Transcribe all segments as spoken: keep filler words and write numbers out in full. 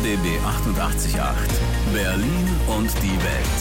D B achtundachtzig Komma acht. Berlin und die Welt.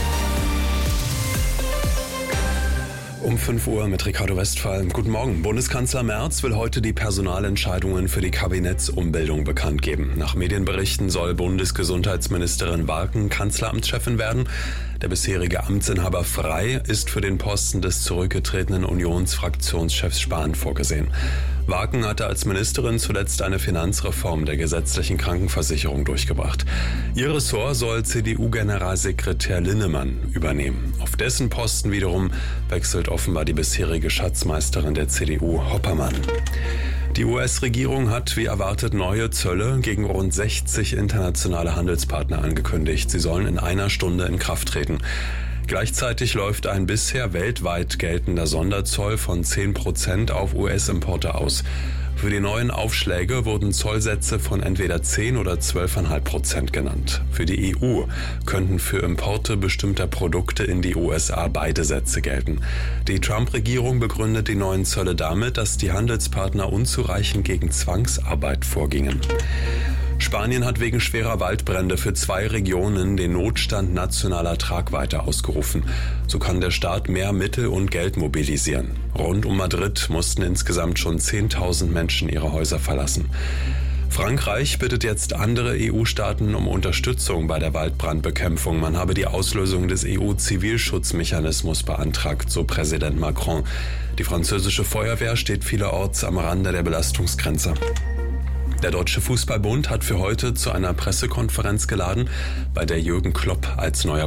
Um fünf Uhr mit Ricardo Westphal. Guten Morgen. Bundeskanzler Merz will heute die Personalentscheidungen für die Kabinettsumbildung bekannt geben. Nach Medienberichten soll Bundesgesundheitsministerin Walken Kanzleramtschefin werden. Der bisherige Amtsinhaber Frey ist für den Posten des zurückgetretenen Unionsfraktionschefs Spahn vorgesehen. Walken hatte als Ministerin zuletzt eine Finanzreform der gesetzlichen Krankenversicherung durchgebracht. Ihr Ressort soll C D U-Generalsekretär Linnemann übernehmen. Auf dessen Posten wiederum wechselt offenbar die bisherige Schatzmeisterin der C D U, Hoppermann. Die U S-Regierung hat wie erwartet neue Zölle gegen rund sechzig internationale Handelspartner angekündigt. Sie sollen in einer Stunde in Kraft treten. Gleichzeitig läuft ein bisher weltweit geltender Sonderzoll von zehn Prozent auf U S-Importe aus. Für die neuen Aufschläge wurden Zollsätze von entweder zehn oder zwölf Komma fünf Prozent genannt. Für die E U könnten für Importe bestimmter Produkte in die U S A beide Sätze gelten. Die Trump-Regierung begründet die neuen Zölle damit, dass die Handelspartner unzureichend gegen Zwangsarbeit vorgingen. Spanien hat wegen schwerer Waldbrände für zwei Regionen den Notstand nationaler Tragweite ausgerufen. So kann der Staat mehr Mittel und Geld mobilisieren. Rund um Madrid mussten insgesamt schon zehntausend Menschen ihre Häuser verlassen. Frankreich bittet jetzt andere E U-Staaten um Unterstützung bei der Waldbrandbekämpfung. Man habe die Auslösung des E U-Zivilschutzmechanismus beantragt, so Präsident Macron. Die französische Feuerwehr steht vielerorts am Rande der Belastungsgrenze. Der Deutsche Fußballbund hat für heute zu einer Pressekonferenz geladen, bei der Jürgen Klopp als neuer